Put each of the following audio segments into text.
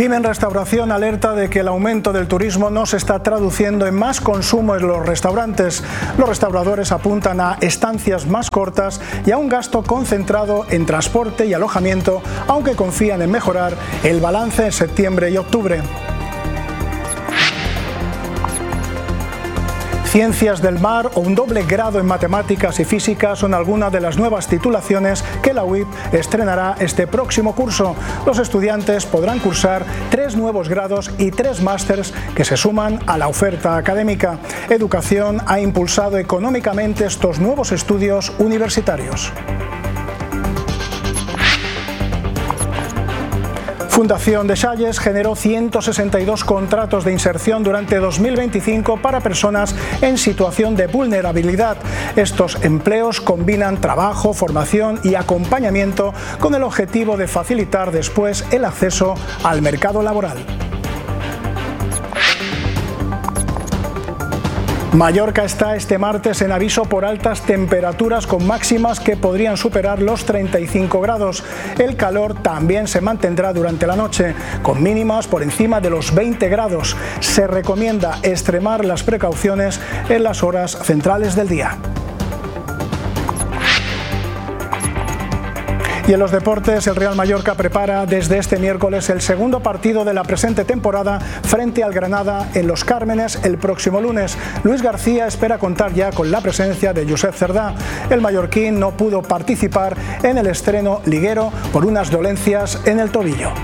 Pymen Restauración alerta de que el aumento del turismo no se está traduciendo en más consumo en los restaurantes. Los restauradores apuntan a estancias más cortas y a un gasto concentrado en transporte y alojamiento, aunque confían en mejorar el balance en septiembre y octubre. Ciencias del Mar o un doble grado en Matemáticas y Física son algunas de las nuevas titulaciones que la UIP estrenará este próximo curso. Los estudiantes podrán cursar 3 nuevos grados y 3 másters que se suman a la oferta académica. Educación ha impulsado económicamente estos nuevos estudios universitarios. Fundación Dessalles generó 162 contratos de inserción durante 2025 para personas en situación de vulnerabilidad. Estos empleos combinan trabajo, formación y acompañamiento con el objetivo de facilitar después el acceso al mercado laboral. Mallorca está este martes en aviso por altas temperaturas con máximas que podrían superar los 35 grados. El calor también se mantendrá durante la noche, con mínimas por encima de los 20 grados. Se recomienda extremar las precauciones en las horas centrales del día. Y en los deportes, el Real Mallorca prepara desde este miércoles el segundo partido de la presente temporada frente al Granada en Los Cármenes el próximo lunes. Luis García espera contar ya con la presencia de Josep Cerdá. El mallorquín no pudo participar en el estreno liguero por unas dolencias en el tobillo.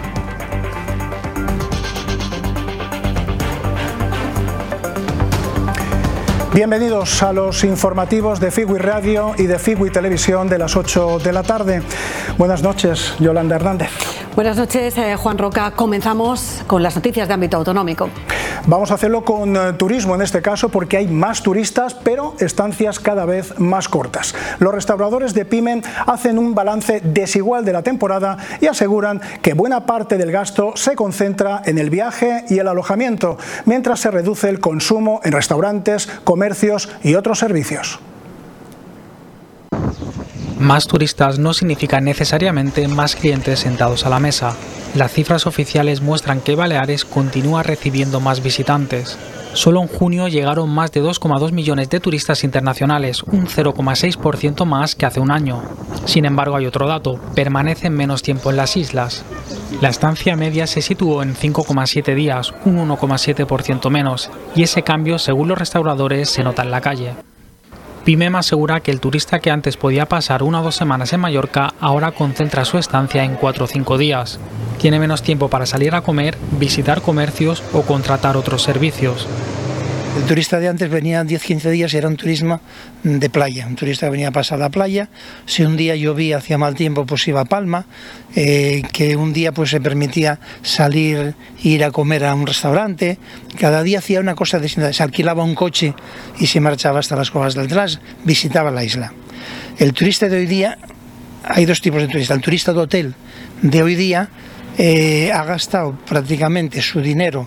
Bienvenidos a los informativos de Figui Radio y de Figui Televisión de las 8 de la tarde. Buenas noches, Yolanda Hernández. Buenas noches, Juan Roca. Comenzamos con las noticias de ámbito autonómico. Vamos a hacerlo con turismo en este caso porque hay más turistas, pero estancias cada vez más cortas. Los restauradores de Pymen hacen un balance desigual de la temporada y aseguran que buena parte del gasto se concentra en el viaje y el alojamiento, mientras se reduce el consumo en restaurantes, comercios y otros servicios. Más turistas no significa necesariamente más clientes sentados a la mesa. Las cifras oficiales muestran que Baleares continúa recibiendo más visitantes. Solo en junio llegaron más de 2,2 millones de turistas internacionales, un 0,6% más que hace un año. Sin embargo, hay otro dato: permanecen menos tiempo en las islas. La estancia media se situó en 5,7 días, un 1,7% menos, y ese cambio, según los restauradores, se nota en la calle. Pymen asegura que el turista que antes podía pasar 1 o 2 semanas en Mallorca ahora concentra su estancia en 4 o 5 días. Tiene menos tiempo para salir a comer, visitar comercios o contratar otros servicios. El turista de antes venía 10-15 días y era un turismo de playa, un turista que venía a pasar la playa. Si un día llovía, hacía mal tiempo, pues iba a Palma, que un día pues se permitía salir, ir a comer a un restaurante. Cada día hacía una cosa distinta, se alquilaba un coche y se marchaba hasta las Cuevas del Tras, visitaba la isla. El turista de hoy día, hay 2 tipos de turista. El turista de hotel de hoy día ha gastado prácticamente su dinero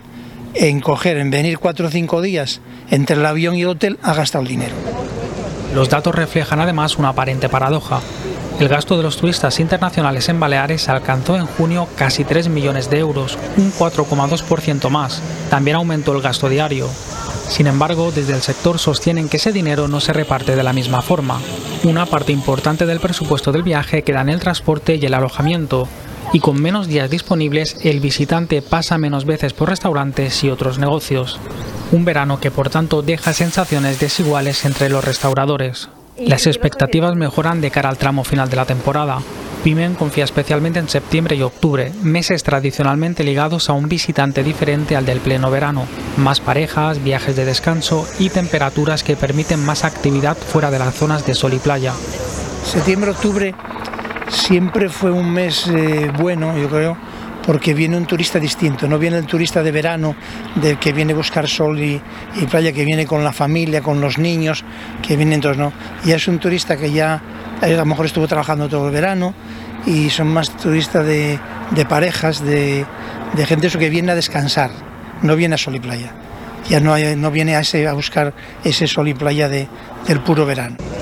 en venir 4 o 5 días entre el avión y el hotel, ha gastado el dinero. Los datos reflejan además una aparente paradoja. El gasto de los turistas internacionales en Baleares alcanzó en junio casi 3 millones de euros, un 4,2% más. También aumentó el gasto diario. Sin embargo, desde el sector sostienen que ese dinero no se reparte de la misma forma. Una parte importante del presupuesto del viaje queda en el transporte y el alojamiento. Y con menos días disponibles, el visitante pasa menos veces por restaurantes y otros negocios. Un verano que por tanto deja sensaciones desiguales entre los restauradores. Las expectativas mejoran de cara al tramo final de la temporada. Pymen confía especialmente en septiembre y octubre, meses tradicionalmente ligados a un visitante diferente al del pleno verano. Más parejas, viajes de descanso y temperaturas que permiten más actividad fuera de las zonas de sol y playa. Septiembre-octubre siempre fue un mes bueno, yo creo, porque viene un turista distinto. No viene el turista de verano, que viene a buscar sol y playa, que viene con la familia, con los niños, que viene entonces, no. Ya es un turista que ya a lo mejor estuvo trabajando todo el verano, y son más turistas de parejas, de gente que viene a descansar, no viene a sol y playa. Ya no viene a buscar ese sol y playa del puro verano.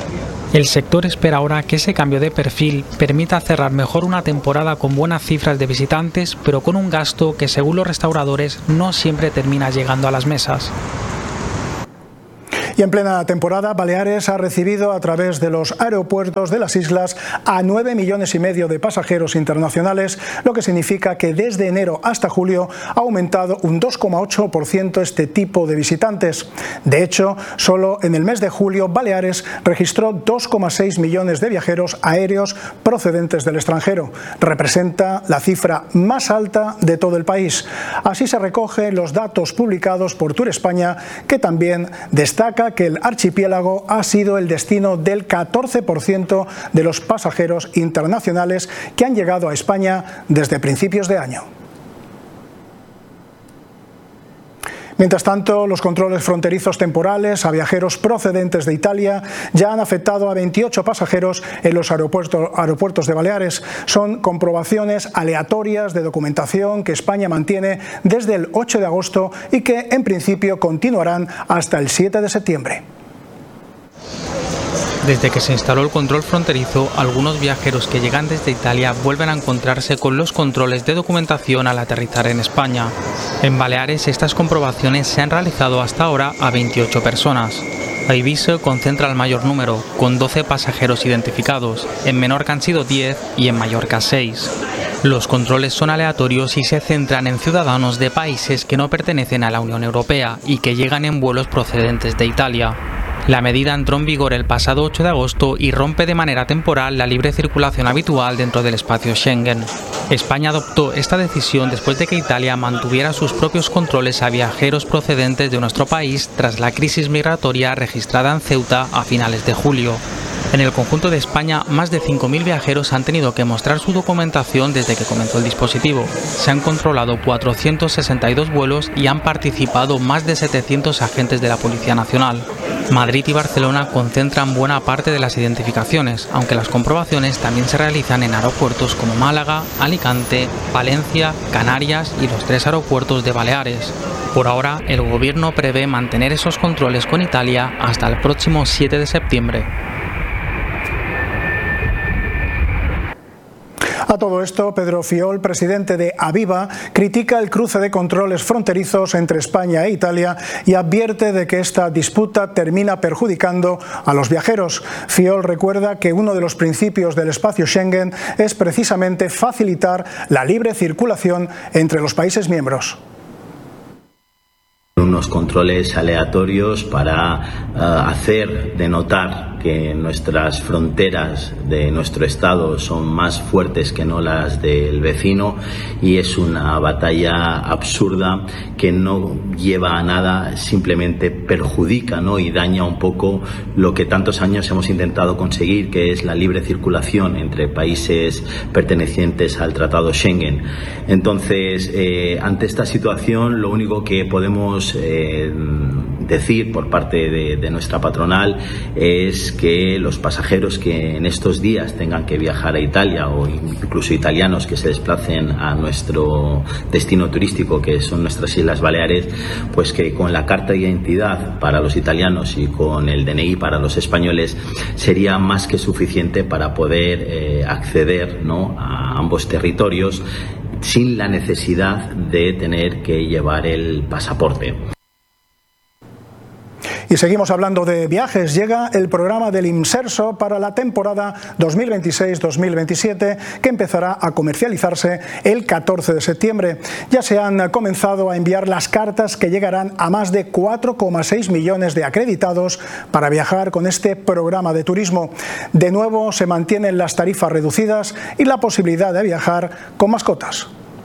El sector espera ahora que ese cambio de perfil permita cerrar mejor una temporada con buenas cifras de visitantes, pero con un gasto que, según los restauradores, no siempre termina llegando a las mesas. Y en plena temporada, Baleares ha recibido a través de los aeropuertos de las islas a 9,5 millones de pasajeros internacionales, lo que significa que desde enero hasta julio ha aumentado un 2,8% este tipo de visitantes. De hecho, solo en el mes de julio, Baleares registró 2,6 millones de viajeros aéreos procedentes del extranjero. Representa la cifra más alta de todo el país. Así se recogen los datos publicados por Tour España, que también destaca que el archipiélago ha sido el destino del 14% de los pasajeros internacionales que han llegado a España desde principios de año. Mientras tanto, los controles fronterizos temporales a viajeros procedentes de Italia ya han afectado a 28 pasajeros en los aeropuertos de Baleares. Son comprobaciones aleatorias de documentación que España mantiene desde el 8 de agosto y que en principio continuarán hasta el 7 de septiembre. Desde que se instaló el control fronterizo, algunos viajeros que llegan desde Italia vuelven a encontrarse con los controles de documentación al aterrizar en España. En Baleares, estas comprobaciones se han realizado hasta ahora a 28 personas. Eivissa concentra el mayor número, con 12 pasajeros identificados. En Menorca han sido 10 y en Mallorca 6. Los controles son aleatorios y se centran en ciudadanos de países que no pertenecen a la Unión Europea y que llegan en vuelos procedentes de Italia. La medida entró en vigor el pasado 8 de agosto y rompe de manera temporal la libre circulación habitual dentro del espacio Schengen. España adoptó esta decisión después de que Italia mantuviera sus propios controles a viajeros procedentes de nuestro país tras la crisis migratoria registrada en Ceuta a finales de julio. En el conjunto de España, más de 5.000 viajeros han tenido que mostrar su documentación desde que comenzó el dispositivo. Se han controlado 462 vuelos y han participado más de 700 agentes de la Policía Nacional. Madrid y Barcelona concentran buena parte de las identificaciones, aunque las comprobaciones también se realizan en aeropuertos como Málaga, Alicante, Valencia, Canarias y los 3 aeropuertos de Baleares. Por ahora, el gobierno prevé mantener esos controles con Italia hasta el próximo 7 de septiembre. A todo esto, Pedro Fiol, presidente de Aviva, critica el cruce de controles fronterizos entre España e Italia y advierte de que esta disputa termina perjudicando a los viajeros. Fiol recuerda que uno de los principios del espacio Schengen es precisamente facilitar la libre circulación entre los países miembros. Unos controles aleatorios para hacer denotar que nuestras fronteras de nuestro estado son más fuertes que no las del vecino, y es una batalla absurda que no lleva a nada, simplemente perjudica, ¿no?, y daña un poco lo que tantos años hemos intentado conseguir, que es la libre circulación entre países pertenecientes al Tratado Schengen. Entonces, ante esta situación, lo único que podemos decir por parte de nuestra patronal es que los pasajeros que en estos días tengan que viajar a Italia, o incluso italianos que se desplacen a nuestro destino turístico, que son nuestras Islas Baleares, pues que con la carta de identidad para los italianos y con el DNI para los españoles sería más que suficiente para poder acceder, ¿no?, a ambos territorios sin la necesidad de tener que llevar el pasaporte. Y seguimos hablando de viajes. Llega el programa del Imserso para la temporada 2026-2027, que empezará a comercializarse el 14 de septiembre. Ya se han comenzado a enviar las cartas que llegarán a más de 4,6 millones de acreditados para viajar con este programa de turismo. De nuevo se mantienen las tarifas reducidas y la posibilidad de viajar con mascotas.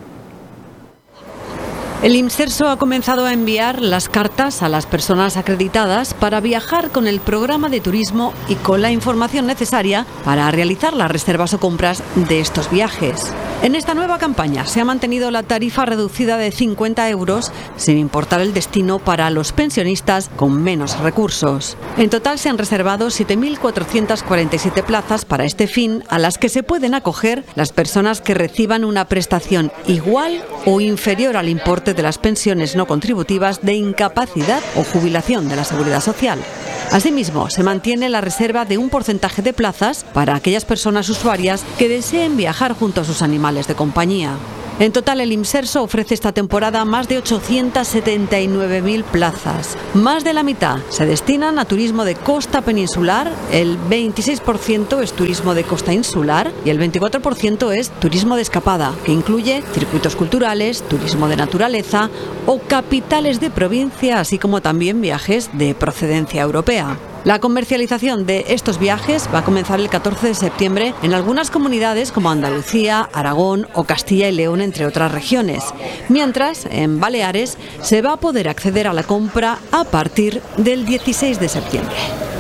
El Imserso ha comenzado a enviar las cartas a las personas acreditadas para viajar con el programa de turismo y con la información necesaria para realizar las reservas o compras de estos viajes. En esta nueva campaña se ha mantenido la tarifa reducida de 50 euros, sin importar el destino, para los pensionistas con menos recursos. En total se han reservado 7.447 plazas para este fin, a las que se pueden acoger las personas que reciban una prestación igual o inferior al importe de las pensiones no contributivas de incapacidad o jubilación de la Seguridad Social. Asimismo, se mantiene la reserva de un porcentaje de plazas para aquellas personas usuarias que deseen viajar junto a sus animales de compañía. En total, el Imserso ofrece esta temporada más de 879.000 plazas. Más de la mitad se destinan a turismo de costa peninsular, el 26% es turismo de costa insular y el 24% es turismo de escapada, que incluye circuitos culturales, turismo de naturaleza o capitales de provincia, así como también viajes de procedencia europea. La comercialización de estos viajes va a comenzar el 14 de septiembre en algunas comunidades como Andalucía, Aragón o Castilla y León, entre otras regiones. Mientras, en Baleares se va a poder acceder a la compra a partir del 16 de septiembre.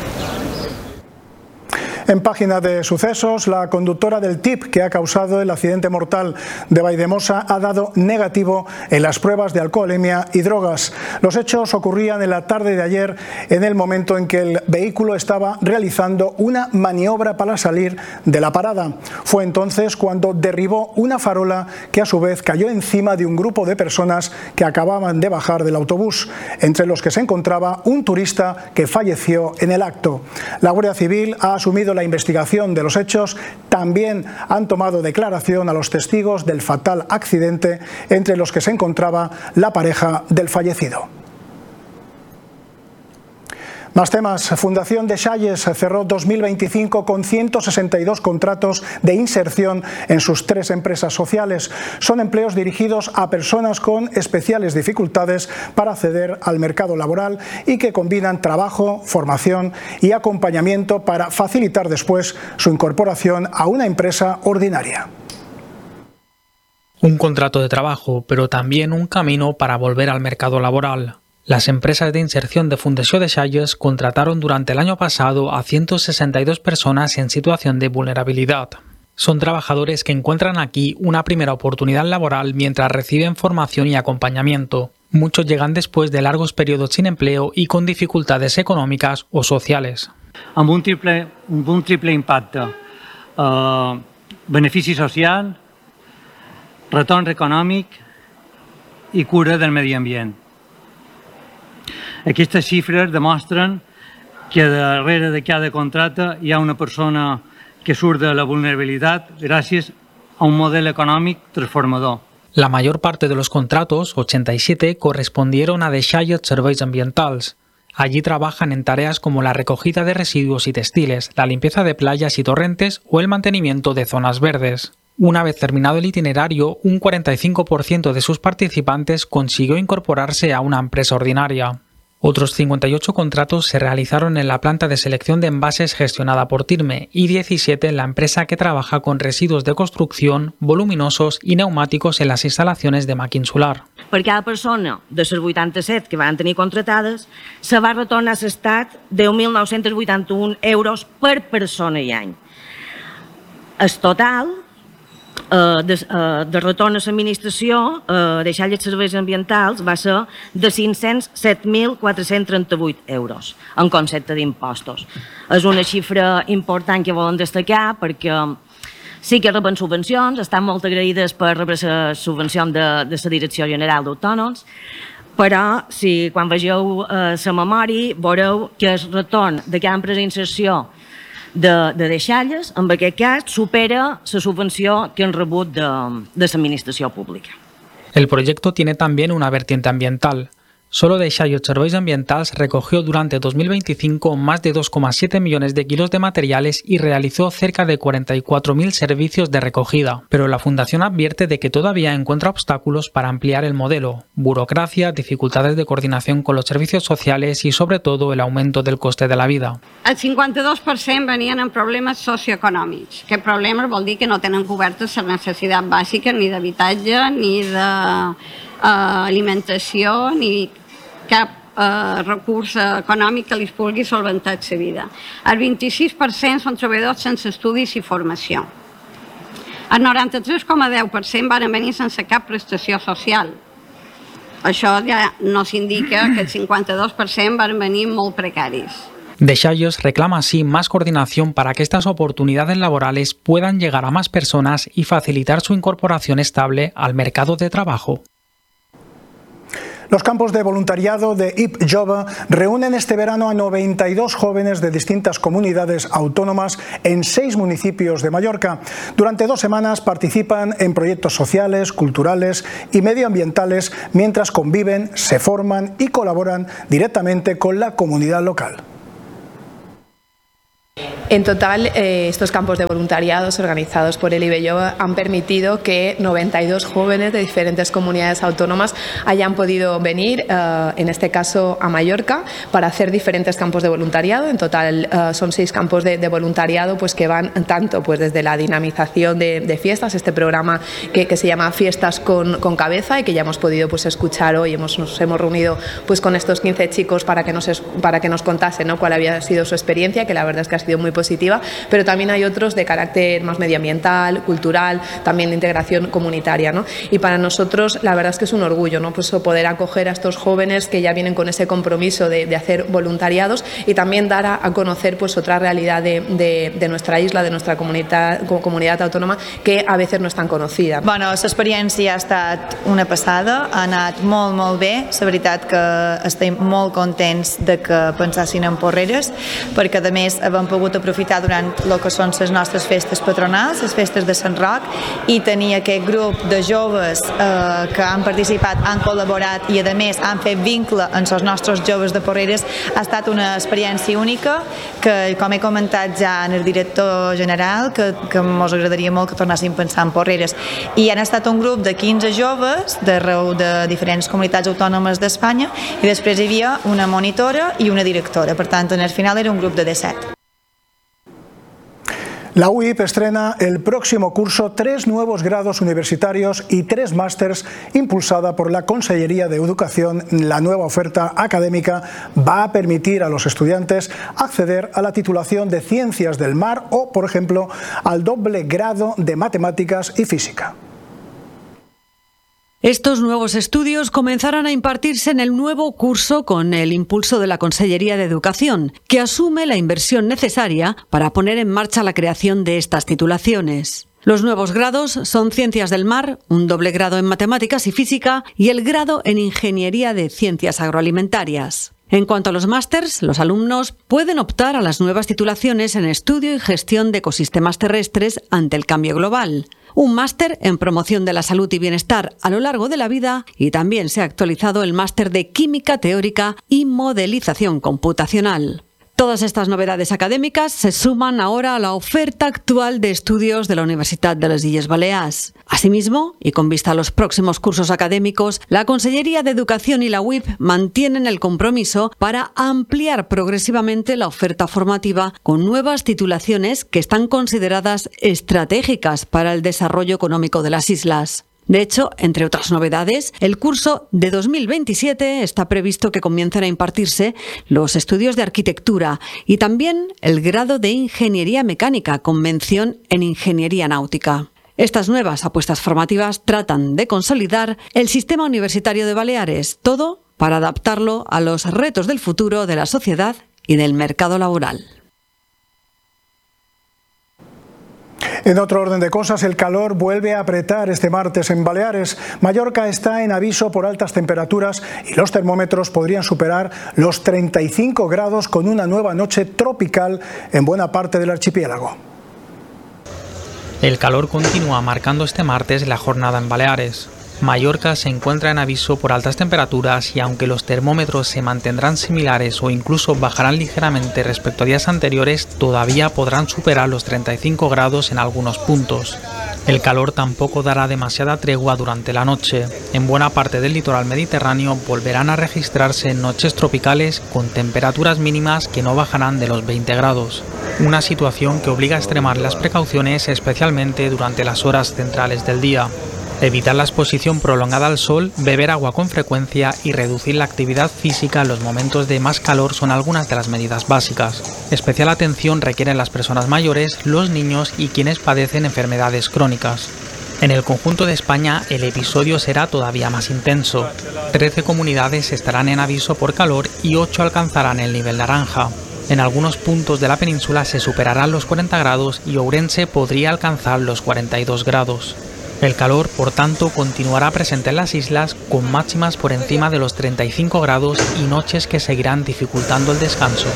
En página de sucesos, la conductora del TIP que ha causado el accidente mortal de Valldemossa ha dado negativo en las pruebas de alcoholemia y drogas. Los hechos ocurrían en la tarde de ayer, en el momento en que el vehículo estaba realizando una maniobra para salir de la parada. Fue entonces cuando derribó una farola que a su vez cayó encima de un grupo de personas que acababan de bajar del autobús, entre los que se encontraba un turista que falleció en el acto. La Guardia Civil ha asumido la investigación de los hechos. También han tomado declaración a los testigos del fatal accidente, entre los que se encontraba la pareja del fallecido. Más temas. Fundación Deixalles cerró 2025 con 162 contratos de inserción en sus 3 empresas sociales. Son empleos dirigidos a personas con especiales dificultades para acceder al mercado laboral y que combinan trabajo, formación y acompañamiento para facilitar después su incorporación a una empresa ordinaria. Un contrato de trabajo, pero también un camino para volver al mercado laboral. Las empresas de inserción de Fundació Deixalles contrataron durante el año pasado a 162 personas en situación de vulnerabilidad. Son trabajadores que encuentran aquí una primera oportunidad laboral mientras reciben formación y acompañamiento. Muchos llegan después de largos periodos sin empleo y con dificultades econòmiques o sociales. Amb un triple impacte. Benefici social, retorn econòmic i cura del medi ambient. Aquestes xifres demostren que darrere de cada contracte hi ha una persona que surt de la vulnerabilitat gràcies a un modelo econòmic transformador. La mayor parte de los contratos, 87, correspondieron a Deixalles Serveis Ambientals. Allí trabajan en tareas como la recogida de residuos y textiles, la limpieza de playas y torrentes o el mantenimiento de zonas verdes. Una vez terminado el itinerario, un 45% de sus participantes consiguió incorporarse a una empresa ordinaria. Otros 58 contratos se realizaron en la planta de selección de envases gestionada por Tirme y 17 en la empresa que trabaja con residuos de construcción, voluminosos y neumáticos en las instalaciones de Maquinsolar. Per cada persona de les 87 que van tenir contratades, se va retornar a l'estat 10.981 euros per persona i any. El total de retorn a l'administració, Deixalles Serveis Ambientals, va ser de 507.438 euros en concepte d'impostos. És una xifra important que volen destacar perquè sí que reben subvencions, estan molt agraïdes per rebre la subvenció de la Direcció General d'Autònoms, però si quan vegeu la memòria veureu que el retorn de cada empresa d'inserció de Deixalles, en aquest cas, supera la subvenció que han rebut de l'administració pública. El proyecto tiene también una vertiente ambiental. Solo Deixalles Serveis Ambientals recogió durante 2025 más de 2,7 millones de kilos de materiales y realizó cerca de 44.000 servicios de recogida. Pero la Fundación advierte de que todavía encuentra obstáculos para ampliar el modelo: burocracia, dificultades de coordinación con los servicios sociales y, sobre todo, el aumento del coste de la vida. El 52% venien amb problemes socioeconòmics. Aquest problemes vol dir que no tenen cobertes les necessitats bàsiques ni d'habitatge, ni d'alimentació, ni cap recurs econòmic que li pugui solventar la vida. El 26% són treballadors sense estudis i formació. El 93,10% van venir sense cap prestació social. Això ja no s'indica que el 52% van venir molt precaris. Deixalles reclama así más coordinación para que estas oportunidades laborales puedan llegar a más personas y facilitar su incorporación estable al mercado de trabajo. Los campos de voluntariado de IP Jove reúnen este verano a 92 jóvenes de distintas comunidades autónomas en 6 municipios de Mallorca. Durante 2 semanas participan en proyectos sociales, culturales y medioambientales mientras conviven, se forman y colaboran directamente con la comunidad local. En total, estos campos de voluntariados organizados por el IP Jove han permitido que 92 jóvenes de diferentes comunidades autónomas hayan podido venir, en este caso a Mallorca, para hacer diferentes campos de voluntariado. En total son 6 campos de voluntariado pues, que van tanto pues, desde la dinamización de fiestas, este programa que se llama Fiestas con Cabeza y que ya hemos podido pues, escuchar hoy. Nos hemos reunido pues, con estos 15 chicos para que nos contasen, ¿no?, cuál había sido su experiencia, que la verdad es que ha sido muy positiva, pero también hay otros de carácter más medioambiental, cultural, también de integración comunitaria, ¿no? Y para nosotros la verdad es que es un orgullo, ¿no?, pues poder acoger a estos jóvenes que ya vienen con ese compromiso de hacer voluntariados y también dar a conocer pues otra realidad de nuestra isla, de nuestra comunitat autònoma, que a veces no és tan conocida. Bueno, l'experiència ha estat una passada, ha anat molt, molt bé. La veritat que estem molt contents de que pensassin en Porreres, perquè a més hem pogut aprofitar durant el que són les nostres festes patronals, les festes de Sant Roc, i tenir aquest grup de joves que han participat, han col·laborat i a més han fet vincle amb els nostres joves de Porreres ha estat una experiència única que, com he comentat ja en el director general, que ens agradaria molt que tornéssim a pensar en Porreres. I han estat un grup de 15 joves d'arreu de diferents comunitats autònomes d'Espanya i després hi havia una monitora i una directora, per tant, al final era un grup de 17. La UIP estrena el próximo curso 3 nuevos grados universitarios y 3 másters impulsada por la Consellería de Educación. La nueva oferta académica va a permitir a los estudiantes acceder a la titulación de Ciencias del Mar o, por ejemplo, al doble grado de Matemáticas y Física. Estos nuevos estudios comenzarán a impartirse en el nuevo curso con el impulso de la Consellería de Educación, que asume la inversión necesaria para poner en marcha la creación de estas titulaciones. Los nuevos grados son Ciencias del Mar, un doble grado en Matemáticas y Física y el grado en Ingeniería de Ciencias Agroalimentarias. En cuanto a los másters, los alumnos pueden optar a las nuevas titulaciones en Estudio y Gestión de Ecosistemas Terrestres ante el Cambio Global, un máster en Promoción de la Salud y Bienestar a lo largo de la vida y también se ha actualizado el máster de Química Teórica y Modelización Computacional. Todas estas novedades académicas se suman ahora a la oferta actual de estudios de la Universitat de les Illes Balears. Asimismo, y con vista a los próximos cursos académicos, la Consellería de Educación y la UIP mantienen el compromiso para ampliar progresivamente la oferta formativa con nuevas titulaciones que están consideradas estratégicas para el desarrollo económico de las islas. De hecho, entre otras novedades, el curso de 2027 está previsto que comiencen a impartirse los estudios de arquitectura y también el grado de Ingeniería Mecánica con mención en Ingeniería Náutica. Estas nuevas apuestas formativas tratan de consolidar el sistema universitario de Baleares, todo para adaptarlo a los retos del futuro de la sociedad y del mercado laboral. En otro orden de cosas, el calor vuelve a apretar este martes en Baleares. Mallorca está en aviso por altas temperaturas y los termómetros podrían superar los 35 grados con una nueva noche tropical en buena parte del archipiélago. El calor continúa marcando este martes la jornada en Baleares. Mallorca se encuentra en aviso por altas temperaturas y aunque los termómetros se mantendrán similares o incluso bajarán ligeramente respecto a días anteriores, todavía podrán superar los 35 grados en algunos puntos. El calor tampoco dará demasiada tregua durante la noche. En buena parte del litoral mediterráneo volverán a registrarse noches tropicales con temperaturas mínimas que no bajarán de los 20 grados. Una situación que obliga a extremar las precauciones especialmente durante las horas centrales del día. Evitar la exposición prolongada al sol, beber agua con frecuencia y reducir la actividad física en los momentos de más calor son algunas de las medidas básicas. Especial atención requieren las personas mayores, los niños y quienes padecen enfermedades crónicas. En el conjunto de España el episodio será todavía más intenso. 13 comunidades estarán en aviso por calor y 8 alcanzarán el nivel naranja. En algunos puntos de la península se superarán los 40 grados y Ourense podría alcanzar los 42 grados. El calor, por tanto, continuará presente en las islas con máximas por encima de los 35 grados y noches que seguirán dificultando el descanso.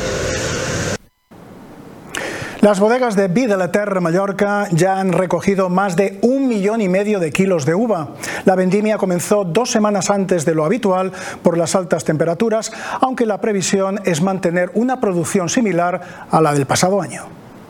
Las bodegas de Vi de la Terra, Mallorca, ya han recogido más de 1,5 millones de kilos de uva. La vendimia comenzó 2 semanas antes de lo habitual por las altas temperaturas, aunque la previsión es mantener una producción similar a la del pasado año.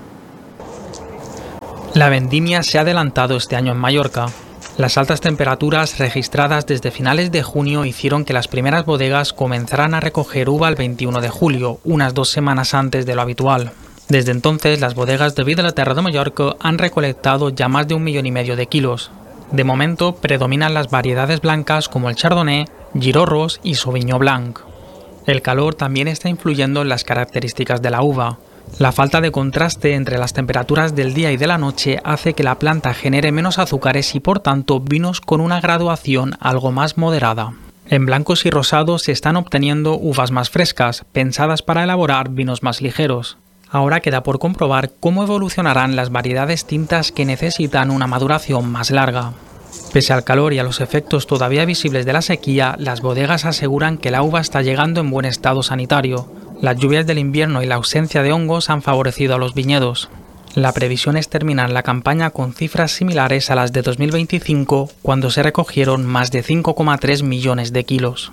La vendimia se ha adelantado este año en Mallorca. Las altas temperaturas registradas desde finales de junio hicieron que las primeras bodegas comenzaran a recoger uva el 21 de julio, unas 2 semanas antes de lo habitual. Desde entonces, las bodegas de Vi de la Terra de Mallorca han recolectado ya más de 1,5 millones de kilos. De momento, predominan las variedades blancas como el Chardonnay, Girorros y Sauvignon Blanc. El calor también está influyendo en las características de la uva. La falta de contraste entre las temperaturas del día y de la noche hace que la planta genere menos azúcares y, por tanto, vinos con una graduación algo más moderada. En blancos y rosados se están obteniendo uvas más frescas, pensadas para elaborar vinos más ligeros. Ahora queda por comprobar cómo evolucionarán las variedades tintas que necesitan una maduración más larga. Pese al calor y a los efectos todavía visibles de la sequía, las bodegas aseguran que la uva está llegando en buen estado sanitario. Las lluvias del invierno y la ausencia de hongos han favorecido a los viñedos. La previsión es terminar la campaña con cifras similares a las de 2025, cuando se recogieron más de 5,3 millones de kilos.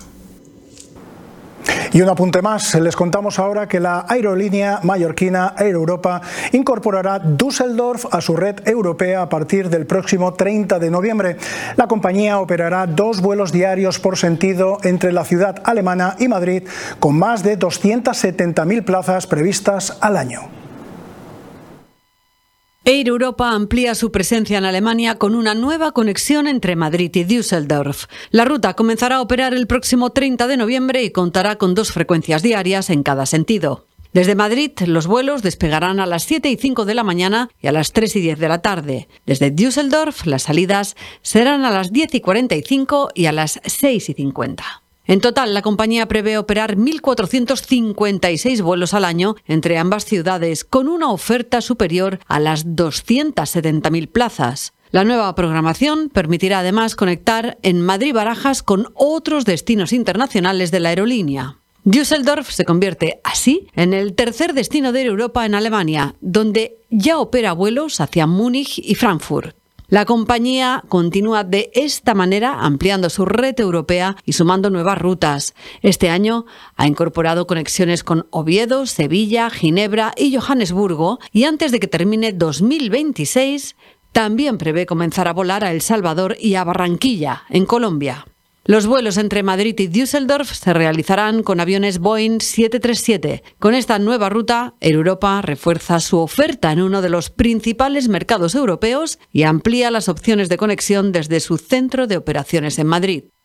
Y un apunte más, les contamos ahora que la aerolínea mallorquina Air Europa incorporará Düsseldorf a su red europea a partir del próximo 30 de noviembre. La compañía operará 2 vuelos diarios por sentido entre la ciudad alemana y Madrid, con más de 270.000 plazas previstas al año. Air Europa amplía su presencia en Alemania con una nueva conexión entre Madrid y Düsseldorf. La ruta comenzará a operar el próximo 30 de noviembre y contará con 2 frecuencias diarias en cada sentido. Desde Madrid, los vuelos despegarán a las 7:05 de la mañana y a las 3:10 de la tarde. Desde Düsseldorf, las salidas serán a las 10:45 y a las 6:50. En total, la compañía prevé operar 1.456 vuelos al año entre ambas ciudades, con una oferta superior a las 270.000 plazas. La nueva programación permitirá además conectar en Madrid-Barajas con otros destinos internacionales de la aerolínea. Düsseldorf se convierte así en el tercer destino de Europa en Alemania, donde ya opera vuelos hacia Múnich y Frankfurt. La compañía continúa de esta manera ampliando su red europea y sumando nuevas rutas. Este año ha incorporado conexiones con Oviedo, Sevilla, Ginebra y Johannesburgo, y antes de que termine 2026 también prevé comenzar a volar a El Salvador y a Barranquilla, en Colombia. Los vuelos entre Madrid y Düsseldorf se realizarán con aviones Boeing 737. Con esta nueva ruta, Air Europa refuerza su oferta en uno de los principales mercados europeos y amplía las opciones de conexión desde su centro de operaciones en Madrid.